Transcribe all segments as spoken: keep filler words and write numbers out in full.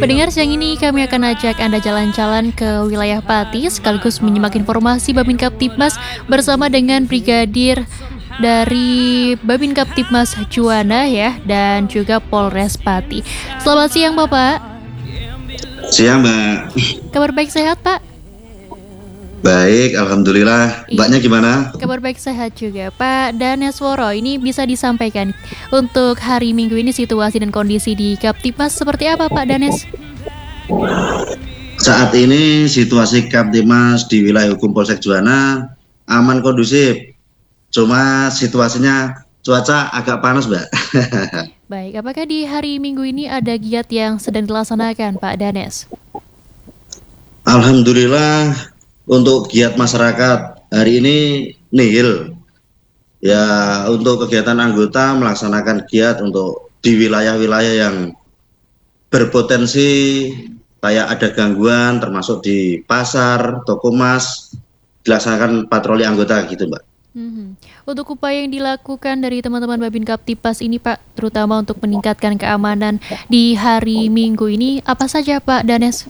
Pendengar siang ini kami akan ajak Anda jalan-jalan ke wilayah Pati sekaligus menyimak informasi Babin Kaptibmas bersama dengan Brigadir dari Babin Kaptibmas Juwana ya dan juga Polres Pati. Selamat siang Bapak. Siang Mbak. Kabar baik sehat Pak? Baik, Alhamdulillah. Mbaknya gimana? Kabar baik sehat juga Pak. Dan Yasworo, ini bisa disampaikan untuk hari Minggu ini situasi dan kondisi di Kaptibmas seperti apa Pak Danes? Saat ini situasi Kaptibmas di wilayah hukum Polsek Juwana aman kondusif. Cuma situasinya cuaca agak panas Mbak. Baik, apakah di hari Minggu ini ada giat yang sedang dilaksanakan Pak Danes? Alhamdulillah untuk giat masyarakat hari ini nihil. Ya, untuk kegiatan anggota melaksanakan giat untuk di wilayah-wilayah yang berpotensi kayak ada gangguan termasuk di pasar, toko emas, dilaksanakan patroli anggota gitu Mbak. Hmm. Untuk upaya yang dilakukan dari teman-teman Babin Kaptibmas ini Pak, terutama untuk meningkatkan keamanan di hari Minggu ini, apa saja Pak Danes?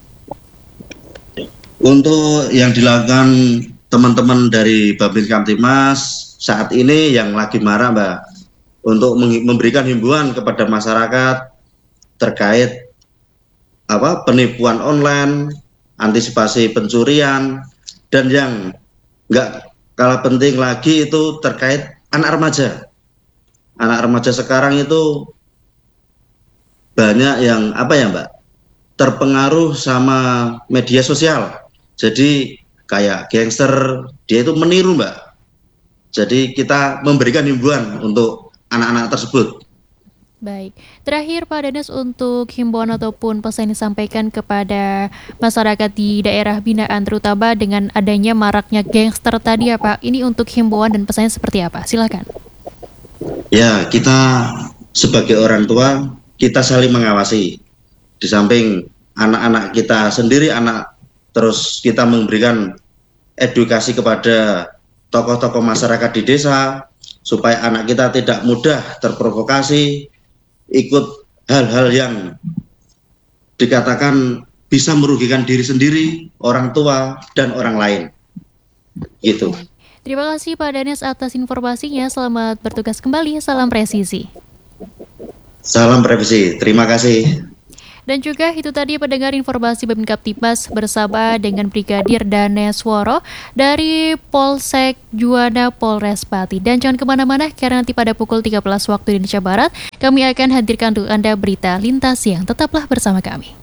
Untuk yang dilakukan teman-teman dari Babin Kaptibmas saat ini yang lagi marah Mbak, untuk memberikan himbauan kepada masyarakat terkait apa penipuan online, antisipasi pencurian, dan yang nggak kalah penting lagi itu terkait anak remaja. Anak remaja sekarang itu banyak yang apa ya Mbak, terpengaruh sama media sosial. Jadi kayak gangster, dia itu meniru Mbak. Jadi kita memberikan himbauan untuk anak-anak tersebut. Baik, terakhir Pak Danes untuk himbauan ataupun pesan yang disampaikan kepada masyarakat di daerah binaan terutama dengan adanya maraknya gangster tadi ya Pak, ini untuk himbauan dan pesannya seperti apa? Silakan. Ya, kita sebagai orang tua, kita saling mengawasi. Di samping anak-anak kita sendiri, anak terus kita memberikan edukasi kepada tokoh-tokoh masyarakat di desa, supaya anak kita tidak mudah terprovokasi, ikut hal-hal yang dikatakan bisa merugikan diri sendiri, orang tua, dan orang lain. Gitu. Terima kasih Pak Danes atas informasinya. Selamat bertugas kembali. Salam presisi. Salam presisi. Terima kasih. Dan juga itu tadi pendengar informasi Babin Kaptibmas bersama dengan Brigadir Danesworo dari Polsek Juwana Polres Pati. Dan jangan kemana-mana karena nanti pada pukul tiga belas waktu Indonesia Barat kami akan hadirkan untuk Anda berita lintas siang. Tetaplah bersama kami.